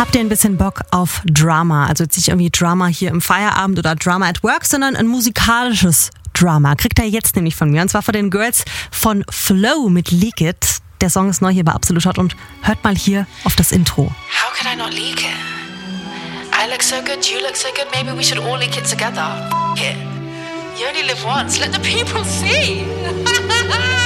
Habt ihr ein bisschen Bock auf Drama? Also jetzt nicht irgendwie Drama hier im Feierabend oder Drama at Work, sondern ein musikalisches Drama. Kriegt ihr jetzt nämlich von mir. Und zwar von den Girls von Flow mit Leak It. Der Song ist neu hier bei Absolut Hot und hört mal hier auf das Intro. How could I not leak it? I look so good, you look so good, maybe we should all leak it together. F*** it. You only live once, let the people see.